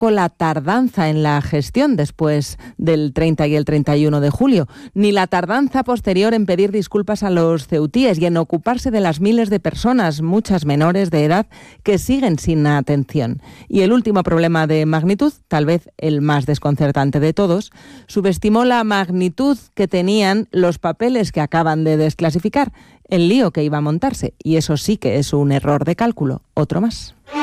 tampoco la tardanza en la gestión después del 30 y el 31 de julio, ni la tardanza posterior en pedir disculpas a los ceutíes y en ocuparse de las miles de personas, muchas menores de edad, que siguen sin atención. Y el último problema de magnitud, tal vez el más desconcertante de todos, subestimó la magnitud que tenían los papeles que acaban de desclasificar, el lío que iba a montarse, y eso sí que es un error de cálculo, otro más.